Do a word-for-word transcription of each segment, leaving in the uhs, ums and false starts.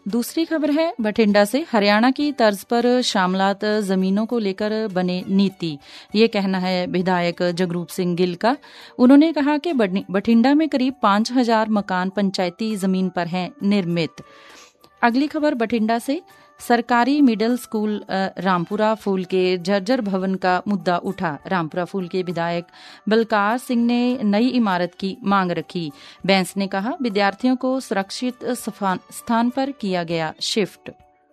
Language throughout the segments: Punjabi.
दूसरी खबर है बठिंडा से। हरियाणा की तर्ज पर शामलात जमीनों को लेकर बने नीति, ये कहना है विधायक जगरूप सिंह गिल का। उन्होंने कहा कि बठिंडा में करीब पांच हजार मकान पंचायती जमीन पर हैं निर्मित। अगली खबर बठिंडा से। सरकारी मिडिल स्कूल रामपुरा फूल के जर्जर भवन का मुद्दा उठा। रामपुरा फूल के विधायक बलकार सिंह ने नई इमारत की मांग रखी। बैंस ने कहा विद्यार्थियों को सुरक्षित स्थान पर किया गया शिफ्ट।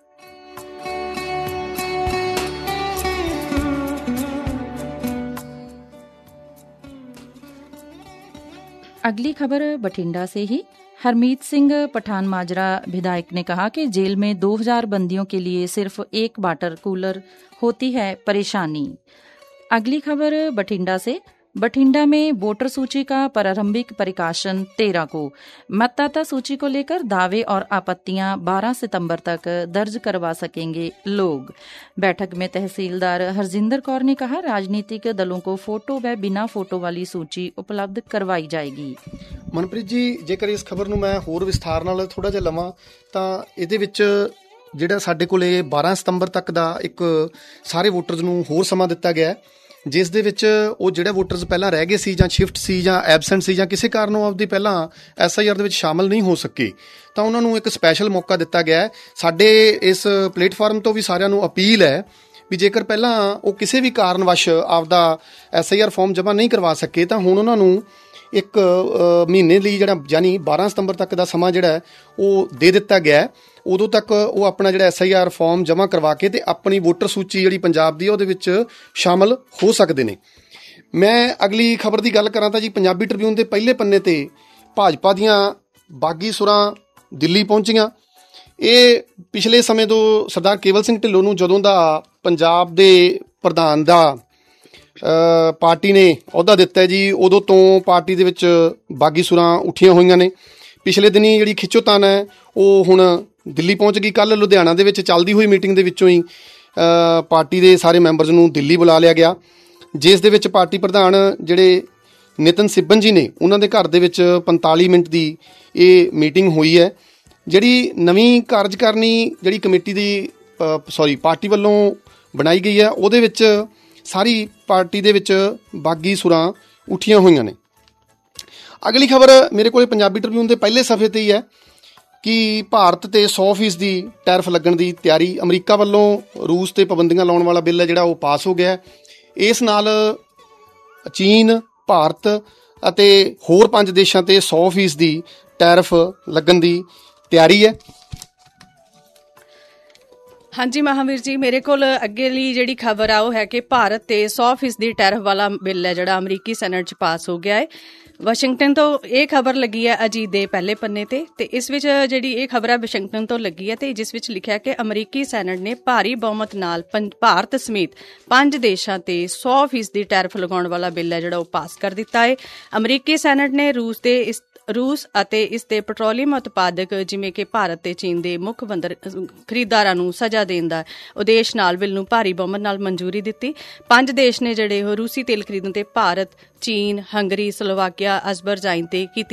अगली खबर बठिंडा से ही। हरमीत सिंह पठान माजरा विधायक ने कहा कि जेल में दो हजार बंदियों के लिए सिर्फ एक वाटर कूलर होती है परेशानी। अगली खबर बठिंडा से। बठिंडा में वोटर सूची का प्रारंभिक प्रकाशन तेरह को। मतदाता सूची को लेकर दावे और आपत्तियां बारह सितंबर तक दर्ज करवा सकेंगे लोग। बैठक में तहसीलदार हरजिंदर कौर ने कहा राजनीतिक दलों को फोटो व बिना फोटो वाली सूची उपलब्ध करवाई जाएगी। मनप्रीत जी, जेकर इस खबर ਨੂੰ ਮੈਂ ਹੋਰ ਵਿਸਥਾਰ ਨਾਲ ਥੋੜਾ ਜਿਹਾ ਲਵਾਂ ਤਾਂ ਇਹਦੇ ਵਿੱਚ ਜਿਹੜਾ ਸਾਡੇ ਕੋਲੇ ਬਾਰਾਂ ਸਤੰਬਰ ਤੱਕ ਦਾ ਇੱਕ ਸਾਰੇ ਵੋਟਰਸ ਨੂੰ ਹੋਰ ਸਮਾਂ ਦਿੱਤਾ ਗਿਆ ਹੈ, ਜਿਸ ਦੇ ਵਿੱਚ ਉਹ ਜਿਹੜੇ ਵੋਟਰਸ ਪਹਿਲਾਂ ਰਹਿ ਗਏ ਸੀ ਜਾਂ ਸ਼ਿਫਟ ਸੀ ਜਾਂ ਐਬਸੈਂਟ ਸੀ ਜਾਂ ਕਿਸੇ ਕਾਰਨੋਂ ਆਪਦੀ ਪਹਿਲਾਂ ਐਸ ਆਈ ਆਰ ਦੇ ਵਿੱਚ ਸ਼ਾਮਲ ਨਹੀਂ ਹੋ ਸਕੇ ਤਾਂ ਉਹਨਾਂ ਨੂੰ ਇੱਕ ਸਪੈਸ਼ਲ ਮੌਕਾ ਦਿੱਤਾ ਗਿਆ ਹੈ। ਸਾਡੇ ਇਸ ਪਲੇਟਫਾਰਮ ਤੋਂ ਵੀ ਸਾਰਿਆਂ ਨੂੰ ਅਪੀਲ ਹੈ ਵੀ ਜੇਕਰ ਪਹਿਲਾਂ ਉਹ ਕਿਸੇ ਵੀ ਕਾਰਨਵਸ਼ ਆਪਦਾ ਐਸ ਆਈ ਆਰ ਫਾਰਮ ਜਮ੍ਹਾਂ ਨਹੀਂ ਕਰਵਾ ਸਕੇ ਤਾਂ ਹੁਣ ਉਹਨਾਂ ਨੂੰ ਇੱਕ ਮਹੀਨੇ ਲਈ ਜਿਹੜਾ ਯਾਨੀ ਬਾਰਾਂ ਸਤੰਬਰ ਤੱਕ ਦਾ ਸਮਾਂ ਜਿਹੜਾ ਉਹ ਦੇ ਦਿੱਤਾ ਗਿਆ। ਉਦੋਂ ਤੱਕ ਉਹ ਆਪਣਾ ਜਿਹੜਾ ਐਸ ਆਈ ਆਰ ਫਾਰਮ ਜਮ੍ਹਾਂ ਕਰਵਾ ਕੇ ਤੇ ਆਪਣੀ ਵੋਟਰ ਸੂਚੀ ਜਿਹੜੀ ਪੰਜਾਬ ਦੀ ਉਹਦੇ ਵਿੱਚ ਸ਼ਾਮਲ ਹੋ ਸਕਦੇ ਨੇ। ਮੈਂ ਅਗਲੀ ਖਬਰ ਦੀ ਗੱਲ ਕਰਾਂ ਤਾਂ ਜੀ ਪੰਜਾਬੀ ਟ੍ਰਿਬਿਊਨ ਦੇ ਪਹਿਲੇ ਪੰਨੇ ਤੇ ਭਾਜਪਾ ਦੀਆਂ ਬਾਗੀ ਸੁਰਾਂ ਦਿੱਲੀ ਪਹੁੰਚੀਆਂ। ਇਹ ਪਿਛਲੇ ਸਮੇਂ ਤੋਂ ਸਰਦਾਰ ਕੇਵਲ ਸਿੰਘ ਢਿੱਲੋਂ ਨੂੰ ਜਦੋਂ ਦਾ ਪੰਜਾਬ ਦੇ ਪ੍ਰਧਾਨ ਦਾ ਪਾਰਟੀ ਨੇ ਅਹੁਦਾ ਦਿੱਤਾ ਜੀ, ਉਦੋਂ ਤੋਂ ਪਾਰਟੀ ਦੇ ਵਿੱਚ ਬਾਗੀ ਸੁਰਾਂ ਉੱਠੀਆਂ ਹੋਈਆਂ ਨੇ। ਪਿਛਲੇ ਦਿਨੀ ਜਿਹੜੀ ਖਿੱਚੋਤਾਣ ਹੈ ਉਹ ਹੁਣ ਦਿੱਲੀ ਪਹੁੰਚ ਗਈ। ਕੱਲ੍ਹ ਲੁਧਿਆਣਾ ਦੇ ਵਿੱਚ ਚੱਲਦੀ ਹੋਈ ਮੀਟਿੰਗ ਦੇ ਵਿੱਚੋਂ ਹੀ ਪਾਰਟੀ ਦੇ ਸਾਰੇ ਮੈਂਬਰਸ ਨੂੰ ਦਿੱਲੀ ਬੁਲਾ ਲਿਆ ਗਿਆ, ਜਿਸ ਦੇ ਵਿੱਚ ਪਾਰਟੀ ਪ੍ਰਧਾਨ ਜਿਹੜੇ ਨਿਤਨ ਸਿੱਬਨ ਜੀ ਨੇ ਉਹਨਾਂ ਦੇ ਘਰ ਦੇ ਵਿੱਚ ਪੰਤਾਲੀ ਮਿੰਟ ਦੀ ਇਹ ਮੀਟਿੰਗ ਹੋਈ ਹੈ। ਜਿਹੜੀ ਨਵੀਂ ਕਾਰਜਕਾਰਨੀ ਜਿਹੜੀ ਕਮੇਟੀ ਦੀ ਸੌਰੀ ਪਾਰਟੀ ਵੱਲੋਂ ਬਣਾਈ ਗਈ ਹੈ ਉਹਦੇ ਵਿੱਚ ਸਾਰੀ ਪਾਰਟੀ ਦੇ ਵਿੱਚ ਬਾਗੀ ਸੁਰਾਂ ਉੱਠੀਆਂ ਹੋਈਆਂ ਨੇ। ਅਗਲੀ ਖਬਰ ਮੇਰੇ ਕੋਲ ਪੰਜਾਬੀ ਟ੍ਰਿਬਿਊਨ ਦੇ ਪਹਿਲੇ ਸਫ਼ੇ 'ਤੇ ਹੀ ਹੈ ਕਿ ਭਾਰਤ 'ਤੇ ਸੌ ਫੀਸਦੀ ਟੈਰਿਫ ਲੱਗਣ ਦੀ ਤਿਆਰੀ। ਅਮਰੀਕਾ ਵੱਲੋਂ ਰੂਸ 'ਤੇ ਪਾਬੰਦੀਆਂ ਲਾਉਣ ਵਾਲਾ ਬਿੱਲ ਹੈ ਜਿਹੜਾ ਉਹ ਪਾਸ ਹੋ ਗਿਆ। ਇਸ ਨਾਲ ਚੀਨ, ਭਾਰਤ ਅਤੇ ਹੋਰ ਪੰਜ ਦੇਸ਼ਾਂ 'ਤੇ ਸੌ ਫੀਸਦੀ ਟੈਰਿਫ ਲੱਗਣ ਦੀ ਤਿਆਰੀ ਹੈ। ਹਾਂਜੀ ਮਹਾਂਵੀਰ ਜੀ, ਮੇਰੇ ਕੋਲ ਅੱਗੇਲੀ ਜਿਹੜੀ ਖਬਰ ਆ ਉਹ ਹੈ ਕਿ ਭਾਰਤ ਤੇ ਸੌ ਫੀਸਦੀ ਟੈਰਿਫ ਵਾਲਾ ਬਿੱਲ ਹੈ ਜਿਹੜਾ ਅਮਰੀਕੀ ਸੈਨੇਟ 'ਚ ਪਾਸ ਹੋ ਗਿਆ ਹੈ। ਵਾਸ਼ਿੰਗਟਨ ਤੋਂ ਇਹ ਖਬਰ ਲੱਗੀ ਹੈ ਅਜੀਤ ਦੇ ਪਹਿਲੇ ਪੰਨੇ ਤੇ ਤੇ ਇਸ ਵਿੱਚ ਜਿਹੜੀ ਇਹ ਖਬਰ ਹੈ ਵਾਸ਼ਿੰਗਟਨ ਤੋਂ ਲੱਗੀ ਹੈ ਤੇ ਜਿਸ ਵਿੱਚ ਲਿਖਿਆ ਕਿ ਅਮਰੀਕੀ ਸੈਨੇਟ ਨੇ ਭਾਰੀ ਬਹੁਮਤ ਨਾਲ ਭਾਰਤ ਸਮੇਤ ਪੰਜ ਦੇਸ਼ਾਂ ਤੇ ਸੌ ਫੀਸਦੀ ਟੈਰਿਫ ਲਗਾਉਣ ਵਾਲਾ ਬਿੱਲ ਹੈ ਜਿਹੜਾ ਉਹ ਪਾਸ ਕਰ ਦਿੱਤਾ ਹੈ। ਅਮਰੀਕੀ ਸੈਨੇਟ ਨੇ ਰੂਸ ਦੇ ਇਸ ਰੂਸ ਅਤੇ ਇਸ ਦੇ ਪੈਟਰੋਲੀਅਮ ਉਤਪਾਦਕ ਜਿਵੇਂ ਕਿ ਭਾਰਤ ਤੇ ਚੀਨ ਦੇ ਮੁੱਖ ਬੰਦਰ ਖਰੀਦਦਾਰਾਂ ਨੂੰ ਸਜ਼ਾ ਦੇਣ ਦਾ ਉਦੇਸ਼ ਨਾਲ ਬਿੱਲ ਨੂੰ ਭਾਰੀ ਬਹੁਮਤ ਨਾਲ ਮਨਜ਼ੂਰੀ ਦਿੱਤੀ। ਪੰਜ ਦੇਸ਼ ਨੇ ਜਿਹੜੇ ਉਹ ਰੂਸੀ ਤੇਲ ਖਰੀਦਣ ਤੇ ਭਾਰਤ, ਚੀਨ, ਹੰਗਰੀ, ਸਲੋਵਾਕੀਆ, ਅਜ਼ਰਬੈਜਾਨ ਤੇ ਕੀਤੀ